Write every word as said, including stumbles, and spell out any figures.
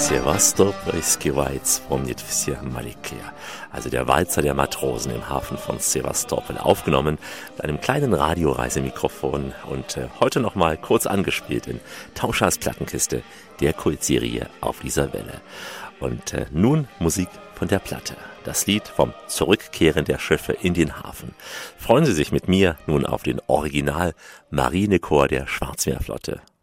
Sevastopolski Walz помнит все маленькие. Also der Walzer der Matrosen im Hafen von Sevastopol, aufgenommen mit einem kleinen Radioreisemikrofon und äh, heute nochmal kurz angespielt in Tauschers Plattenkiste, der Kultserie auf dieser Welle. Und äh, nun Musik von der Platte. Das Lied vom Zurückkehren der Schiffe in den Hafen. Freuen Sie sich mit mir nun auf den Original Marinechor der Schwarzmeerflotte.